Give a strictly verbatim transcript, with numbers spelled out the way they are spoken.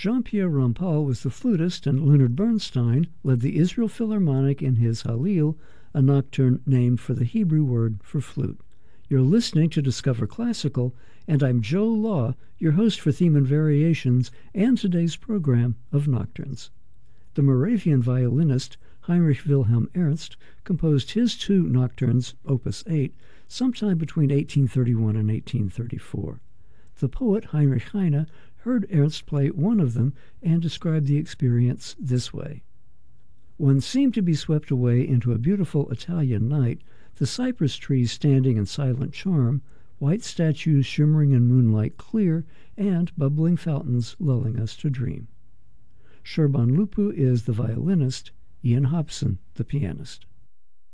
Jean-Pierre Rampal was the flutist, and Leonard Bernstein led the Israel Philharmonic in his Hallel, a nocturne named for the Hebrew word for flute. You're listening to Discover Classical, and I'm Joe Law, your host for Theme and Variations and today's program of Nocturnes. The Moravian violinist Heinrich Wilhelm Ernst composed his two nocturnes, Opus eight, sometime between eighteen thirty-one and eighteen thirty-four. The poet Heinrich Heine heard Ernst play one of them and described the experience this way. One seemed to be swept away into a beautiful Italian night, the cypress trees standing in silent charm, white statues shimmering in moonlight clear, and bubbling fountains lulling us to dream. Șerban Lupu is the violinist, Ian Hobson the pianist.